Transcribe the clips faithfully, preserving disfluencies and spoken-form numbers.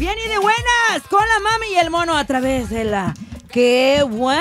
Bien y de buenas, con la mami y el mono a través de la... ¡Qué buena!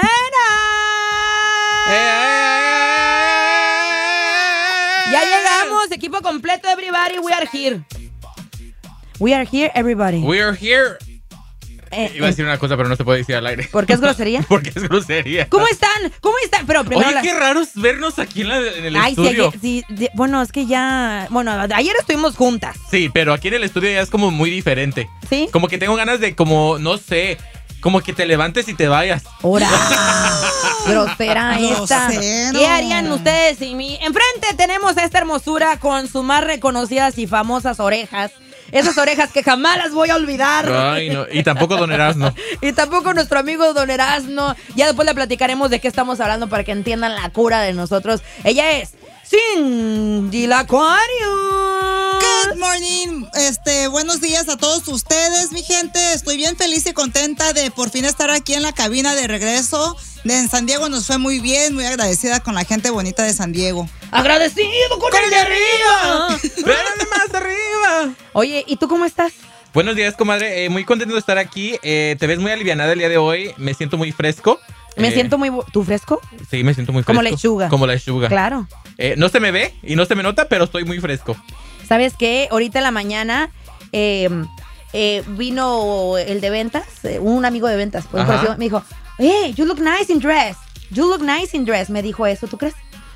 Ya llegamos, equipo completo, everybody, we are here. We are here, everybody. We are here. Eh, Iba a decir una cosa, pero no se puede decir al aire. ¿Por qué es grosería? Porque es grosería. ¿Cómo están? ¿Cómo están? Pero primero Oye, la... qué raro es vernos aquí en, la, en el Ay, estudio. Sí, sí, sí, bueno, es que ya... Bueno, ayer estuvimos juntas. Sí, pero aquí en el estudio ya es como muy diferente. ¿Sí? Como que tengo ganas de como, no sé, como que te levantes y te vayas. ¡Hora! Grosera esta. Grosero. ¿Qué harían ustedes sin mí? Enfrente tenemos a esta hermosura con sus más reconocidas y famosas orejas. Esas orejas que jamás las voy a olvidar. Ay, no. Y tampoco Don Erasmo. Y tampoco nuestro amigo Don Erasmo. Ya después le platicaremos de qué estamos hablando para que entiendan la cura de nosotros. Ella es Cindy la Aquarius. Good morning, este, buenos días a todos ustedes, mi gente. Estoy bien feliz y contenta de por fin estar aquí en la cabina de regreso. De en San Diego nos fue muy bien, muy agradecida con la gente bonita de San Diego. Agradecido con, con el de arriba. ¡Pero más arriba! Oye, ¿y tú cómo estás? Buenos días, comadre. Eh, muy contento de estar aquí. Eh, te ves muy alivianada el día de hoy. Me siento muy fresco. Me eh, siento muy... ¿Tú fresco? Sí, me siento muy fresco. Como lechuga. Como lechuga. Claro. Eh, no se me ve y no se me nota, pero estoy muy fresco. ¿Sabes qué? Ahorita en la mañana eh, eh, vino el de ventas, eh, un amigo de ventas, por ejemplo, me dijo, hey, you look nice in dress. You look nice in dress. Me dijo eso, ¿tú crees?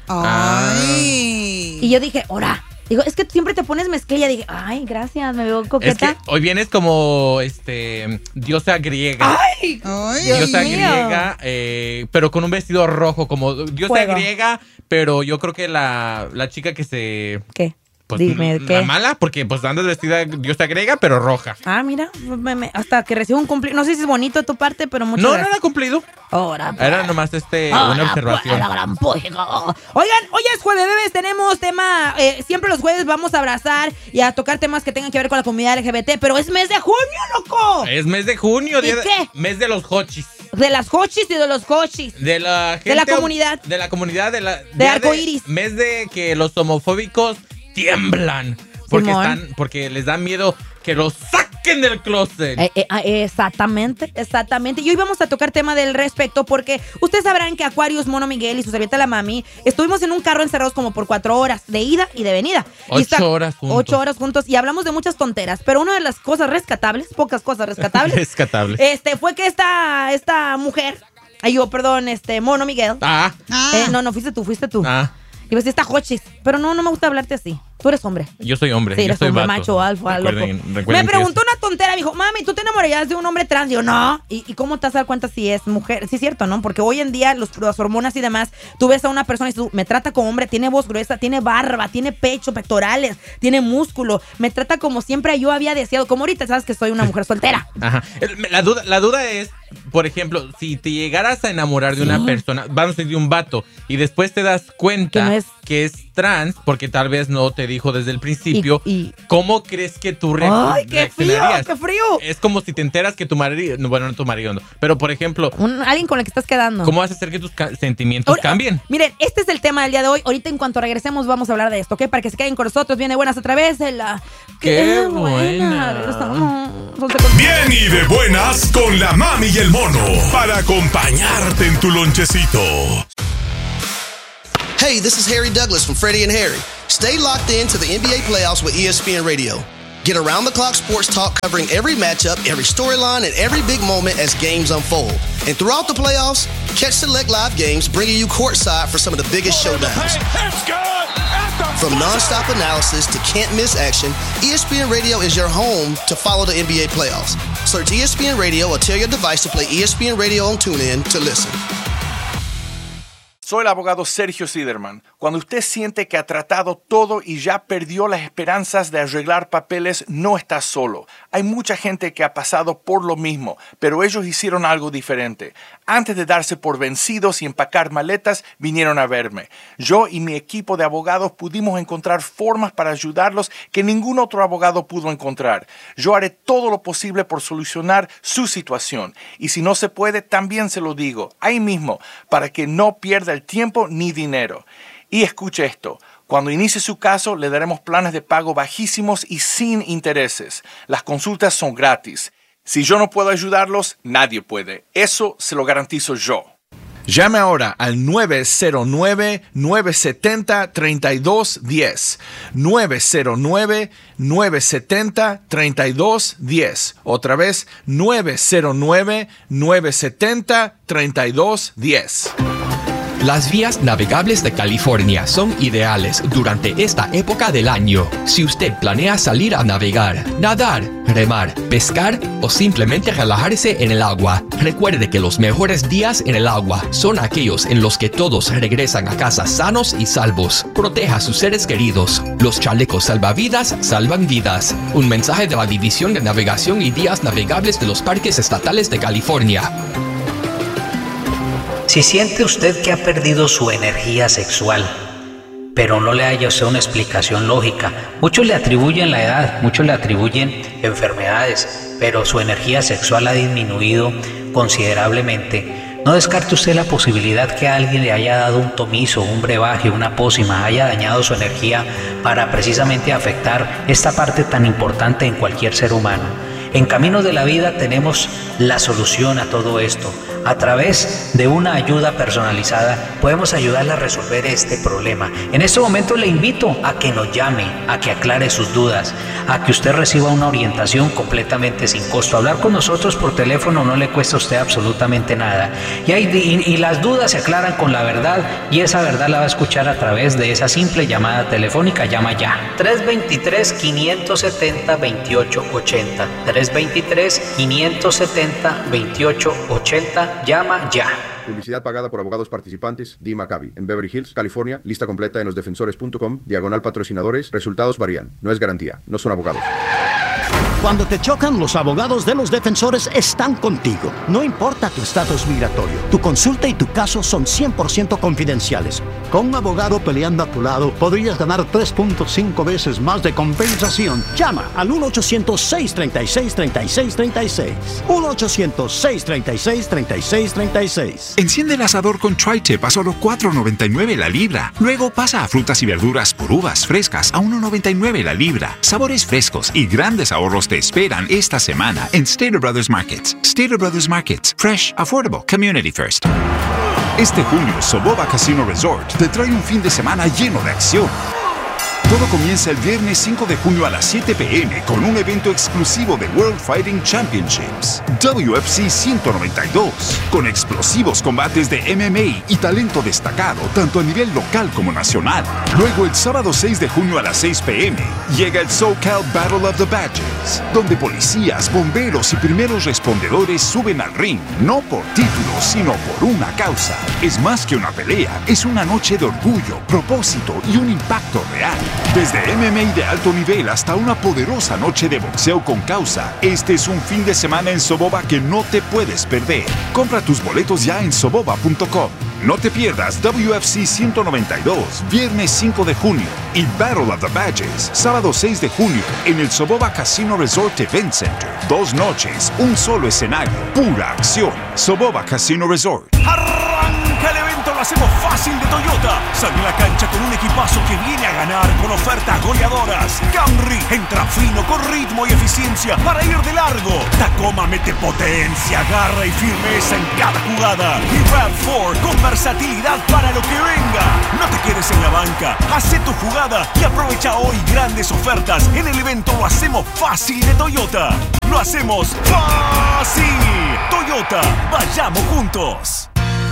Ay. Y yo dije, ora. Digo, es que siempre te pones mezclilla. Dije, ay, gracias, me veo coqueta. Es que hoy vienes como este diosa griega. ¡Ay! Ay. Diosa mío. griega, eh, pero con un vestido rojo, como diosa Fuego. griega, pero yo creo que la, la chica que se... ¿Qué? Pues, Dime, la ¿qué? mala, porque pues andas vestida diosa griega, pero roja. Ah, mira, me- me- hasta que recibo un cumplido. No sé si es bonito de tu parte, pero muchas No, no gracias. era cumplido. Ahora, pues. Era nomás este, Ahora, una observación. pues, la gran puja. Oigan, hoy es jueves, bebés. Tenemos tema. Eh, siempre los jueves vamos a abrazar y a tocar temas que tengan que ver con la comunidad L G B T, pero es mes de junio, loco. Es mes de junio, ¿Y día de- qué? mes de los hochis. De las hochis y de los cochis. De la gente, De la comunidad. De la comunidad, de la... De día arcoíris. Mes de que los homofóbicos tiemblan. Porque Simón. están, porque les da miedo que los saquen del closet. Eh, eh, ah, exactamente, exactamente. Y hoy vamos a tocar tema del respecto porque ustedes sabrán que Aquarius, Mono Miguel y su servilleta la mami estuvimos en un carro encerrados como por cuatro horas de ida y de venida. Y Ocho está- horas juntos. Ocho horas juntos y hablamos de muchas tonteras, pero una de las cosas rescatables, pocas cosas rescatables, Rescatable. este, fue que esta, esta mujer, ay, yo, perdón, este, Mono Miguel. Ah, Ah. Eh, no, no, fuiste tú, fuiste tú. ah. Y pues esta hochis, pero no, no me gusta hablarte así. Tú eres hombre. Yo soy hombre. Sí, yo eres soy hombre, vato. macho, alfa, loco. Recuerden- Me recuerden que preguntó es- una tontera, me dijo, mami, ¿tú te enamorarías de un hombre trans? Digo, no. ¿Y, y cómo te vas a dar cuenta si es mujer? Sí, es cierto, ¿no? Porque hoy en día los, las hormonas y demás, tú ves a una persona y tú, me trata como hombre, tiene voz gruesa, tiene barba, tiene pecho, pectorales, tiene músculo, me trata como siempre yo había deseado. Como ahorita sabes que soy una mujer soltera. Ajá. El- La duda, la duda es, por ejemplo, si te llegaras a enamorar de una persona, vamos a decir de un vato, y después te das cuenta Que no es- que es trans, porque tal vez no te dijo desde el principio, Y- y- ¿cómo crees que tú re- ¡Ay, qué frío, reaccionarías? qué frío! Es como si te enteras que tu marido, no, bueno, no tu marido, no, pero por ejemplo, Un- alguien con el que estás quedando. ¿cómo vas a hacer que tus ca- sentimientos Ahora- cambien? Miren, este es el tema del día de hoy. Ahorita en cuanto regresemos vamos a hablar de esto, ¿ok? Para que se queden con nosotros. Viene buenas a través de la... ¡Qué buena! Regresamos. once con- Bien y de buenas con la mami y el mono para acompañarte en tu lonchecito. Hey, this is Harry Douglas from Freddie and Harry. Stay locked in to the N B A playoffs with E S P N Radio. Get around-the-clock sports talk covering every matchup, every storyline, and every big moment as games unfold. And throughout the playoffs, catch select live games bringing you courtside for some of the biggest showdowns. From non-stop analysis to can't-miss action, E S P N Radio is your home to follow the N B A playoffs. Search E S P N Radio or tell your device to play E S P N Radio on TuneIn to listen. Soy el abogado Sergio Siderman. Cuando usted siente que ha tratado todo y ya perdió las esperanzas de arreglar papeles, no está solo. Hay mucha gente que ha pasado por lo mismo, pero ellos hicieron algo diferente. Antes de darse por vencidos y empacar maletas, vinieron a verme. Yo y mi equipo de abogados pudimos encontrar formas para ayudarlos que ningún otro abogado pudo encontrar. Yo haré todo lo posible por solucionar su situación. Y si no se puede, también se lo digo, ahí mismo, para que no pierda el tiempo ni dinero. Y escuche esto, cuando inicie su caso le daremos planes de pago bajísimos y sin intereses. Las consultas son gratis. Si yo no puedo ayudarlos, nadie puede. Eso se lo garantizo yo. Llame ahora al nueve cero nueve, nueve siete cero, tres dos uno cero. nueve cero nueve, nueve siete cero, tres dos uno cero. Otra vez, nueve cero nueve, nueve siete cero, tres dos uno cero. Las vías navegables de California son ideales durante esta época del año. Si usted planea salir a navegar, nadar, remar, pescar o simplemente relajarse en el agua, recuerde que los mejores días en el agua son aquellos en los que todos regresan a casa sanos y salvos. Proteja a sus seres queridos. Los chalecos salvavidas salvan vidas. Un mensaje de la División de Navegación y Vías Navegables de los Parques Estatales de California. Si siente usted que ha perdido su energía sexual, pero no le haya usted una explicación lógica, muchos le atribuyen la edad, muchos le atribuyen enfermedades, pero su energía sexual ha disminuido considerablemente, no descarte usted la posibilidad que alguien le haya dado un tomizo, un brebaje, una pócima, haya dañado su energía para precisamente afectar esta parte tan importante en cualquier ser humano. En Caminos de la Vida tenemos la solución a todo esto. A través de una ayuda personalizada podemos ayudarle a resolver este problema. En este momento le invito a que nos llame, a que aclare sus dudas, a que usted reciba una orientación completamente sin costo. Hablar con nosotros por teléfono no le cuesta a usted absolutamente nada. Y, hay, y, y las dudas se aclaran con la verdad, y esa verdad la va a escuchar a través de esa simple llamada telefónica. Llama ya. tres dos tres, cinco siete cero, dos ocho ocho cero. tres dos tres, cinco siete cero, dos ocho ocho cero. Llama ya. Publicidad pagada por abogados participantes. Dee Maccabi, en Beverly Hills, California. Lista completa en los defensores punto com. Diagonal patrocinadores. Resultados varían. No es garantía. No son abogados. Cuando te chocan, los abogados de los defensores están contigo. No importa tu estatus migratorio, tu consulta y tu caso son cien por ciento confidenciales. Con un abogado peleando a tu lado, podrías ganar tres punto cinco veces más de compensación. Llama al uno ochocientos, seis tres seis, tres seis tres seis. uno ochocientos, seis tres seis, tres seis tres seis. Enciende el asador con Tri-Tip a solo cuatro noventa y nueve la libra. Luego pasa a frutas y verduras por uvas frescas a uno noventa y nueve la libra. Sabores frescos y grandes ahorros te esperan esta semana en Stater Brothers Markets. Stater Brothers Markets. Fresh, affordable, community first. Este junio, Soboba Casino Resort te trae un fin de semana lleno de acción. Todo comienza el viernes cinco de junio a las siete p m con un evento exclusivo de World Fighting Championships, W F C ciento noventa y dos, con explosivos combates de M M A y talento destacado tanto a nivel local como nacional. Luego el sábado seis de junio a las seis p m llega el SoCal Battle of the Badges, donde policías, bomberos y primeros respondedores suben al ring, no por títulos, sino por una causa. Es más que una pelea, es una noche de orgullo, propósito y un impacto real. Desde M M A de alto nivel hasta una poderosa noche de boxeo con causa, este es un fin de semana en Soboba que no te puedes perder. Compra tus boletos ya en soboba punto com. No te pierdas W F C ciento noventa y dos, viernes cinco de junio, y Battle of the Badges, sábado seis de junio, en el Soboba Casino Resort Event Center. Dos noches, un solo escenario, pura acción. Soboba Casino Resort. Arranca el evento, lo hacemos fácil de Toyota. Sale a la cancha con un equipazo que viene a ganar con ofertas goleadoras. Camry entra fino con ritmo y eficiencia para ir de largo. Tacoma mete potencia, garra y firmeza en cada jugada. Y RAV cuatro con versatilidad para lo que venga. No te quedes en la banca, hace tu jugada y aprovecha hoy grandes ofertas en el evento Lo hacemos fácil de Toyota. Lo hacemos fácil. Toyota, vayamos juntos.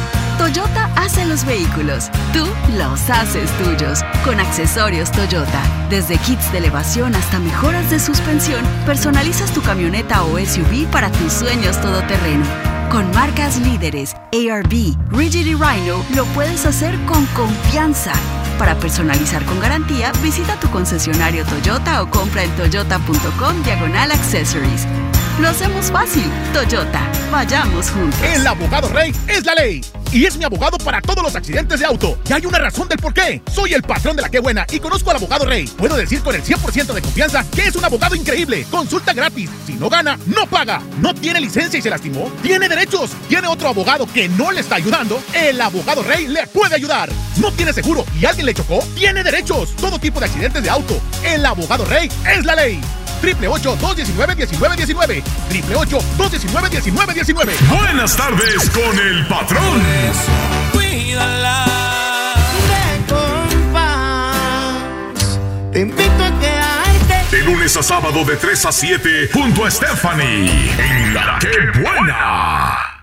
Toyota hace los vehículos, tú los haces tuyos. Con accesorios Toyota, desde kits de elevación hasta mejoras de suspensión, personalizas tu camioneta o S U V para tus sueños todoterreno. Con marcas líderes, A R B, Rigid y Rhino, lo puedes hacer con confianza. Para personalizar con garantía, visita tu concesionario Toyota o compra en toyota punto com diagonal accessories. Lo hacemos fácil. Toyota, vayamos juntos. El abogado Rey es la ley. Y es mi abogado para todos los accidentes de auto. Y hay una razón del por qué. Soy el patrón de la Qué Buena y conozco al abogado Rey. Puedo decir con el cien por ciento de confianza que es un abogado increíble. Consulta gratis. Si no gana, no paga. No tiene licencia y se lastimó. Tiene derechos. Tiene otro abogado que no le está ayudando. El abogado Rey le puede ayudar. No tiene seguro y alguien le chocó. Tiene derechos. Todo tipo de accidentes de auto. El abogado Rey es la ley. ocho ocho ocho, dos uno nueve, uno nueve uno nueve. ocho ocho ocho, dos uno nueve, uno nueve uno nueve. Buenas tardes con el patrón. Cuídala de compás. Te invito a quedarte. De lunes a sábado de tres a siete junto a Stephanie en La Que Buena.